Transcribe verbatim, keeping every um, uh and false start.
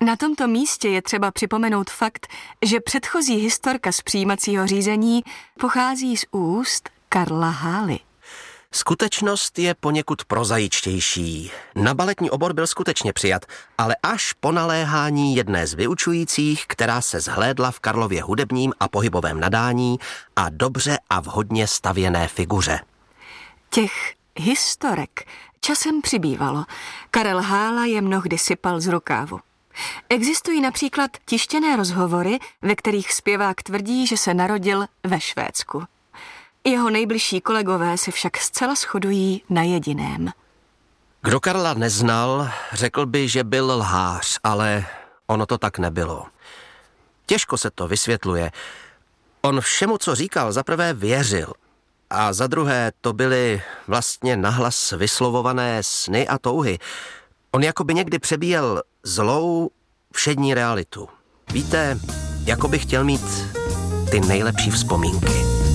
Na tomto místě je třeba připomenout fakt, že předchozí historka z přijímacího řízení pochází z úst Karla Hály. Skutečnost je poněkud prozaičtější. Na baletní obor byl skutečně přijat, ale až po naléhání jedné z vyučujících, která se zhlédla v Karlově hudebním a pohybovém nadání a dobře a vhodně stavěné figuře. Těch historek časem přibývalo. Karel Hála je mnohdy sypal z rukávu. Existují například tištěné rozhovory, ve kterých zpěvák tvrdí, že se narodil ve Švédsku. Jeho nejbližší kolegové se však zcela shodují na jediném. Kdo Karla neznal, řekl by, že byl lhář, ale ono to tak nebylo. Těžko se to vysvětluje. On všemu, co říkal, zaprvé věřil a za druhé to byly vlastně nahlas vyslovované sny a touhy. On jako by někdy přebíjel zlou všední realitu. Víte, jako by chtěl mít ty nejlepší vzpomínky.